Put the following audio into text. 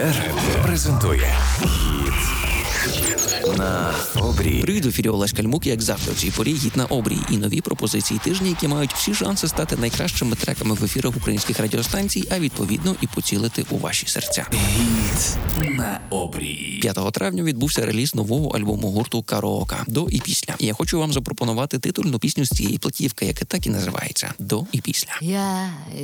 презентує «Гіт на обрії». Привіт, в ефірі Олесь Кальмук, як завжди у цій порі «Гіт на обрії» і нові пропозиції тижня, які мають всі шанси стати найкращими треками в ефірах українських радіостанцій, а відповідно і поцілити у ваші серця. «Гіт на обрії». 5 травня відбувся реліз нового альбому гурту «Караока» «До і після». І я хочу вам запропонувати титульну пісню з цієї платівки, яка так і називається «До і після». Я